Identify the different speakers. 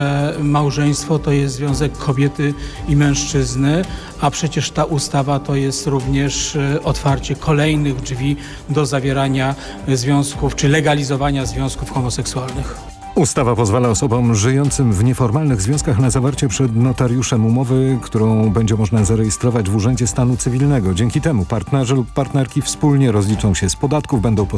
Speaker 1: Małżeństwo to jest związek kobiety i mężczyzny, a przecież ta ustawa to jest również otwarcie kolejnych drzwi do zawierania związków czy legalizowania związków homoseksualnych.
Speaker 2: Ustawa pozwala osobom żyjącym w nieformalnych związkach na zawarcie przed notariuszem umowy, którą będzie można zarejestrować w Urzędzie Stanu Cywilnego. Dzięki temu partnerzy lub partnerki wspólnie rozliczą się z podatków, będą